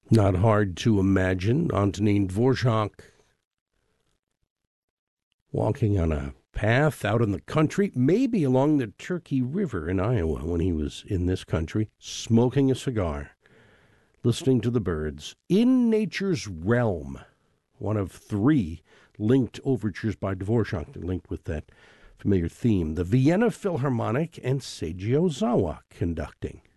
Not hard to imagine Antonin Dvorak walking on a path out in the country, maybe along the Turkey River in Iowa when he was in this country, smoking a cigar, listening to the birds. In Nature's Realm, one of three linked overtures by Dvorak, linked with that familiar theme. The Vienna Philharmonic and Seiji Ozawa conducting.